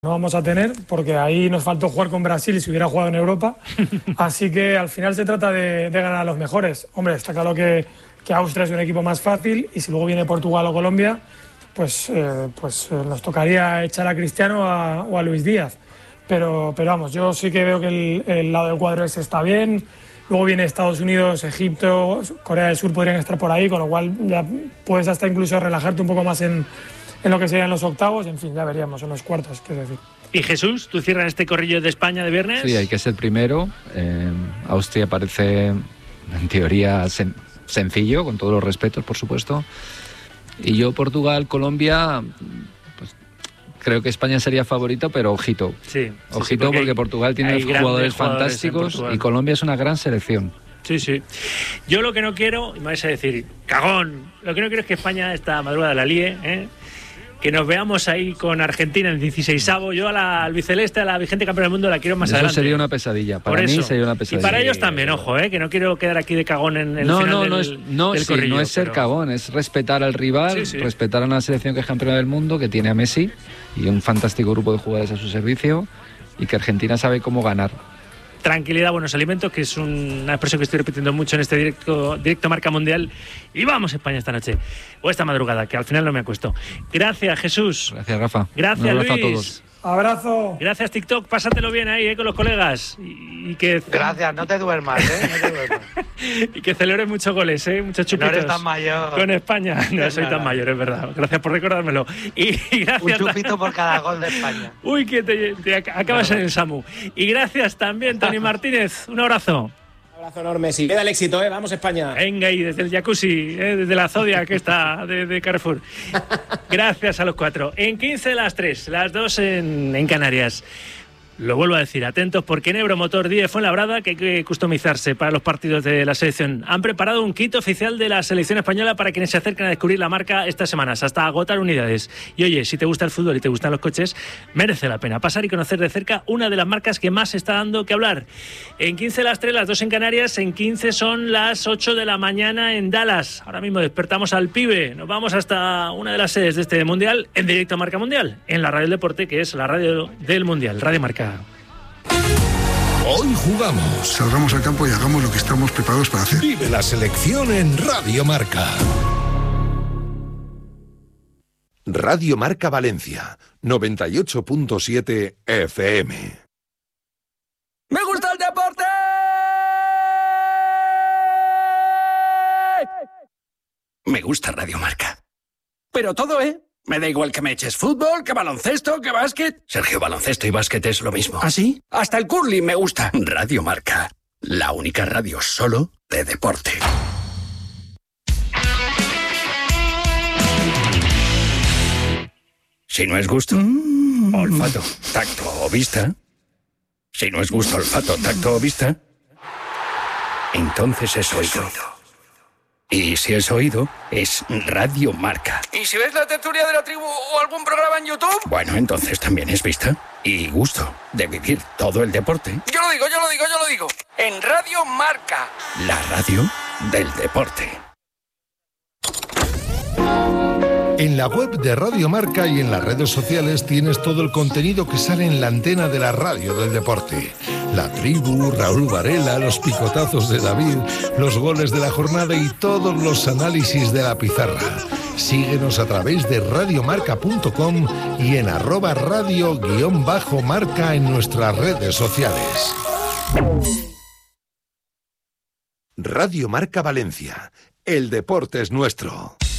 No vamos a tener, porque ahí nos faltó jugar con Brasil y se hubiera jugado en Europa. Así que al final se trata de ganar a los mejores. Hombre, está claro que Austria es un equipo más fácil y si luego viene Portugal o Colombia, pues nos tocaría echar a Cristiano o a Luis Díaz. Pero vamos, yo sí que veo que el lado del cuadro ese está bien. Luego viene Estados Unidos, Egipto, Corea del Sur podrían estar por ahí, con lo cual ya puedes hasta incluso relajarte un poco más en lo que serían los octavos. En fin, ya veríamos en los cuartos, quiero decir. Y Jesús, ¿tú cierras este corrillo de España de viernes? Sí, hay que ser primero. Austria parece, en teoría, sencillo, con todos los respetos, por supuesto. Y yo, Portugal, Colombia, pues creo que España sería favorito, pero ojito. Sí, ojito porque Portugal tiene jugadores fantásticos y Colombia es una gran selección. Sí, sí. Yo lo que no quiero, y me vais a decir, cagón, lo que no quiero es que España esta madrugada la líe, que nos veamos ahí con Argentina en 16avo. Yo al albiceleste, a la vigente campeona del mundo, la quiero más eso adelante. Eso sería una pesadilla. Para mí sería una pesadilla. Y para ellos también, ojo, que no quiero quedar aquí de cagón en el final del corrillo. No es ser cagón, es respetar al rival, respetar a una selección que es campeona del mundo, que tiene a Messi y un fantástico grupo de jugadores a su servicio, y que Argentina sabe cómo ganar. Tranquilidad, buenos alimentos, que es una expresión que estoy repitiendo mucho en este directo Marca Mundial. Y vamos España esta noche, o esta madrugada, que al final no me acuesto. Gracias, Jesús. Gracias, Rafa. Gracias, Luis. A todos. Abrazo. Gracias, TikTok. Pásatelo bien ahí, con los colegas. Y que... Gracias, no te duermas, no te duermas. Y que celebres muchos goles, muchos chupitos. No eres tan mayor. Con España. No soy tan mayor, es verdad. Gracias por recordármelo. Y gracias. Un chupito por cada gol de España. Uy, que te acabas en el SAMU. Y gracias también, Tony Martínez. Un abrazo. Un abrazo enorme, sí. Queda el éxito, Vamos, España. Venga, y desde el jacuzzi, desde la Zodia que está de Carrefour. Gracias a los cuatro. En 15 las 3, las 2 en Canarias. Lo vuelvo a decir, atentos, porque en Euromotor 10 Fuenlabrada, que hay que customizarse para los partidos de la selección. Han preparado un kit oficial de la selección española para quienes se acercan a descubrir la marca estas semanas, hasta agotar unidades. Y oye, si te gusta el fútbol y te gustan los coches, merece la pena pasar y conocer de cerca una de las marcas que más está dando que hablar. En 15 las 3, las 2 en Canarias, en 15 son las 8 de la mañana en Dallas. Ahora mismo despertamos al pibe, nos vamos hasta una de las sedes de este Mundial, en directo a Marca Mundial, en la Radio del Deporte, que es la radio del Mundial, Radio Marca. Hoy jugamos. Salgamos al campo y hagamos lo que estamos preparados para hacer. Vive la selección en Radio Marca. Radio Marca Valencia, 98.7 FM. ¡Me gusta el deporte! Me gusta Radio Marca. Pero todo, Me da igual que me eches fútbol, que baloncesto, que básquet. Sergio, baloncesto y básquet es lo mismo. ¿Ah, sí? Hasta el curling me gusta. Radio Marca, la única radio solo de deporte. Si no es gusto, olfato, tacto o vista. Si no es gusto, olfato, tacto o vista, entonces es oído. Y si es oído, es Radio Marca. ¿Y si ves la tertulia de la tribu o algún programa en YouTube? Bueno, entonces también es vista y gusto de vivir todo el deporte. Yo lo digo. En Radio Marca, la radio del deporte. En la web de Radio Marca y en las redes sociales tienes todo el contenido que sale en la antena de la radio del deporte. La tribu, Raúl Varela, los picotazos de David, los goles de la jornada y todos los análisis de la pizarra. Síguenos a través de radiomarca.com y en @radio_marca en nuestras redes sociales. Radio Marca Valencia. El deporte es nuestro.